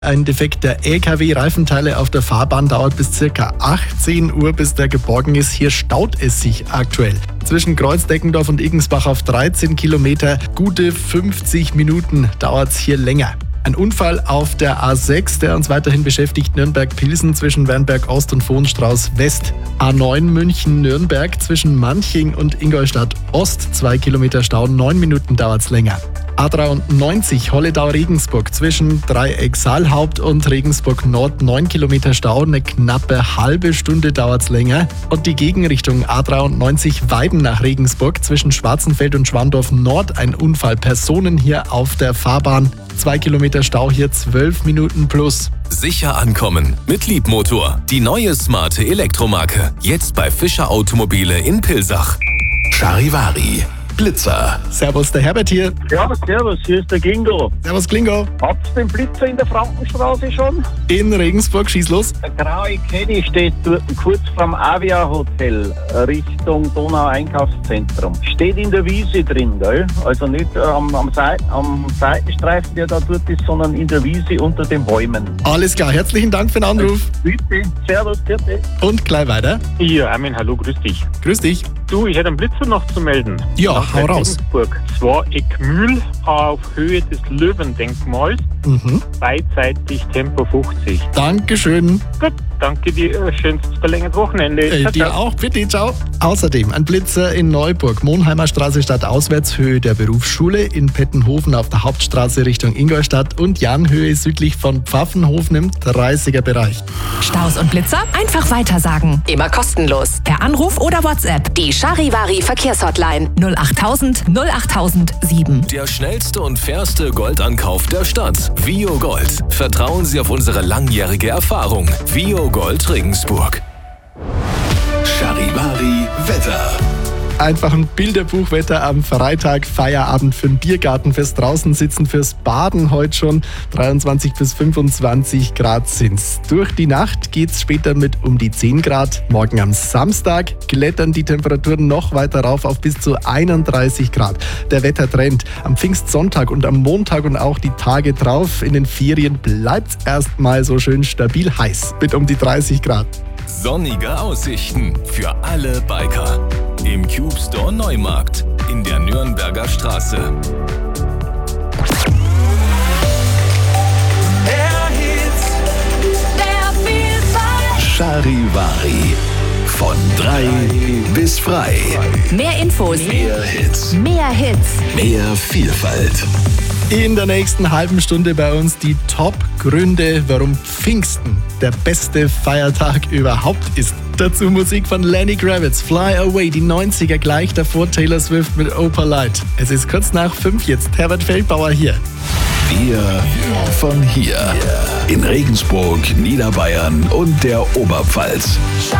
Ein Defekt der LKW-Reifenteile auf der Fahrbahn dauert bis ca. 18 Uhr, bis der geborgen ist. Hier staut es sich aktuell. Zwischen Kreuzdeckendorf und Igensbach auf 13 Kilometer. Gute 50 Minuten dauert es hier länger. Ein Unfall auf der A6, der uns weiterhin beschäftigt, Nürnberg-Pilsen zwischen Wernberg Ost und Vohenstrauß West. A9 München-Nürnberg zwischen Manching und Ingolstadt Ost, 2 Kilometer Stau, 9 Minuten dauert es länger. A93 Holledau-Regensburg zwischen Dreieck Saalhaupt und Regensburg Nord, 9 Kilometer Stau, eine knappe halbe Stunde dauert es länger. Und die Gegenrichtung A93 Weiden nach Regensburg zwischen Schwarzenfeld und Schwandorf Nord, ein Unfall, Personen hier auf der Fahrbahn, 2 Kilometer Stau, hier 12 Minuten plus. Sicher ankommen mit Liebmotor. Die neue smarte Elektromarke. Jetzt bei Fischer Automobile in Pilsach. Charivari. Blitzer. Servus, der Herbert hier. Ja, servus, hier ist der Gingo. Servus, Klingo. Habt ihr den Blitzer in der Frankenstraße schon? In Regensburg, schieß los. Der graue Caddy steht dort kurz vorm Avia Hotel Richtung Donau Einkaufszentrum. Steht in der Wiese drin, gell? Also nicht am Seitenstreifen, der da dort ist, sondern in der Wiese unter den Bäumen. Alles klar, herzlichen Dank für den Anruf. Bitte, servus, bitte. Und gleich weiter. Ja, Armin, hallo, grüß dich. Grüß dich. Du, ich hätte einen Blitzer noch zu melden. Ja, hau raus. Regensburg. Zwar Eckmühl auf Höhe des Löwendenkmals, beidseitig Tempo 50. Dankeschön. Gut, danke dir, schönes verlängertes Wochenende. Ciao, Dir ciao. auch, bitte, ciao. Außerdem ein Blitzer in Neuburg, Monheimer Straße stadtauswärts, Höhe der Berufsschule, in Pettenhofen auf der Hauptstraße Richtung Ingolstadt und Janhöhe südlich von Pfaffenhofen im 30er Bereich. Staus und Blitzer? Einfach weitersagen. Immer kostenlos. Per Anruf oder WhatsApp. Die Charivari Verkehrshotline 08000 08007. Der schnellste und fairste Goldankauf der Stadt. Vio Gold. Vertrauen Sie auf unsere langjährige Erfahrung. Vio Gold Regensburg. Charivari Wetter. Einfach ein Bilderbuchwetter am Freitag, Feierabend für ein Biergartenfest, draußen sitzen fürs Baden heute schon, 23 bis 25 Grad sind's. Durch die Nacht geht's später mit um die 10 Grad. Morgen am Samstag klettern die Temperaturen noch weiter rauf auf bis zu 31 Grad. Der Wettertrend am Pfingstsonntag und am Montag und auch die Tage drauf in den Ferien bleibt's erstmal so schön stabil heiß mit um die 30 Grad. Sonnige Aussichten für alle Biker. Im Cube Store Neumarkt in der Nürnberger Straße. Charivari. Von 3 bis frei. Mehr Infos, Mehr Hits. mehr Hits. Mehr Vielfalt. In der nächsten halben Stunde bei uns die Top-Gründe, warum Pfingsten der beste Feiertag überhaupt ist. Dazu Musik von Lenny Kravitz, Fly Away, die 90er, gleich davor Taylor Swift mit Opalite. Es ist kurz nach 5 jetzt, Herbert Feldbauer hier. Wir von hier. In Regensburg, Niederbayern und der Oberpfalz.